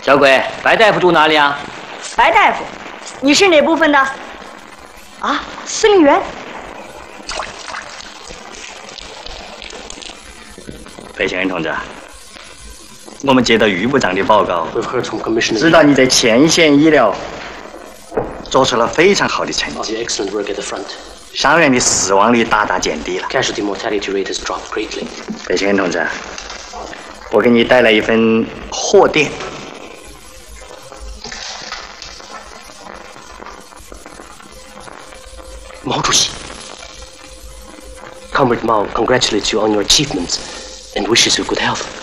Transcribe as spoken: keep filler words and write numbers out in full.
小鬼，白大夫住哪里啊？ 白大夫，你是哪部分的？啊，司令员。 裴行恩同志，我们接到余部长的报告，知道你在前线医疗做出了非常好的成绩，伤员的死亡率大大减低了。裴行恩同志，我给你带来一份贺电。 毛主席 ，Comrade Mao congratulates you on your achievements and wishes you good health.